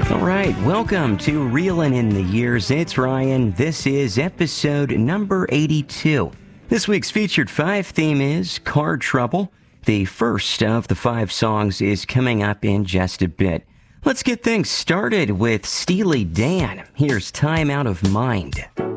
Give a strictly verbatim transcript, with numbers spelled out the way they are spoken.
All right, welcome to Reelin' in the Years. It's Ryan. This is episode number eighty-two. This week's featured five theme is Car Trouble. The first of the five songs is coming up in just a bit. Let's get things started with Steely Dan. Here's Time Out of Mind.